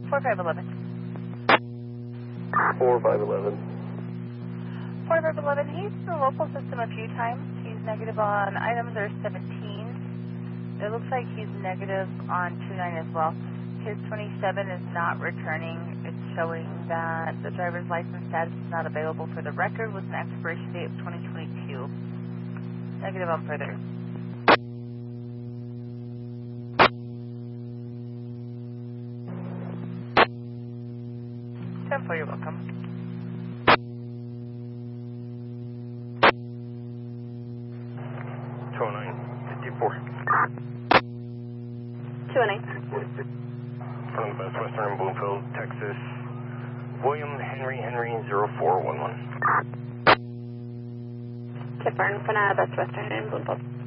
4511. 4511. 4511, he's in the local system a few times. He's negative on items that are 17. It looks like he's negative on 29 as well. His 27 is not returning. It's showing that the driver's license status is not available for the record with an expiration date of 2022. Negative on further. 10-4, you're welcome. From the Best Western in Bloomfield, Texas. William Henry 0411. Tipburn from Best Western in Bloomfield.